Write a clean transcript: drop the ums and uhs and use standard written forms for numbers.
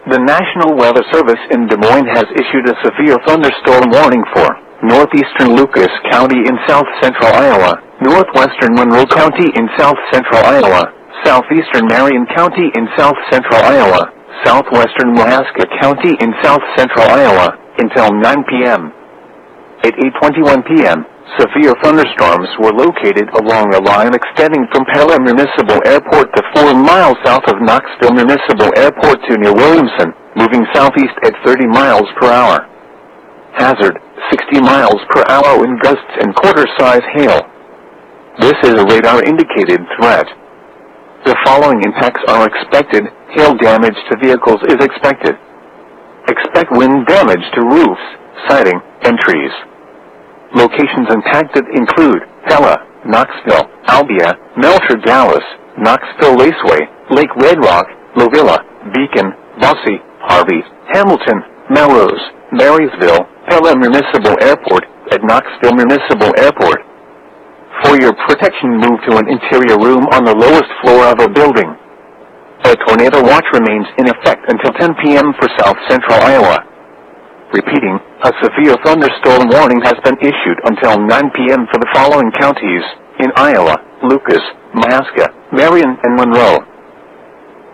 The National Weather Service in Des Moines has issued a severe thunderstorm warning for northeastern Lucas County in south-central Iowa, northwestern Monroe County in south-central Iowa, southeastern Marion County in south-central Iowa, southwestern Mahaska County in south-central Iowa, until 9 p.m. At 8:21 p.m., severe thunderstorms were located along a line extending from Pella Municipal Airport to 4 miles south of Knoxville Municipal Airport to near Williamson, moving southeast at 30 miles per hour. Hazard, 60 miles per hour wind gusts and quarter-size hail. This is a radar-indicated threat. The following impacts are expected. Hail damage to vehicles is expected. Expect wind damage to roofs, siding, and trees. Locations impacted include Pella, Knoxville, Albia, Melcher, Dallas, Knoxville Raceway, Lake Red Rock, Lovilla, Beacon, Bosse, Harvey, Hamilton, Melrose, Marysville, Pella Municipal Airport, at Knoxville Municipal Airport. For your protection, move to an interior room on the lowest floor of a building. A tornado watch remains in effect until 10 p.m. for south-central Iowa. Repeating, a severe thunderstorm warning has been issued until 9 p.m. for the following counties in Iowa: Lucas, Mahaska, Marion, and Monroe.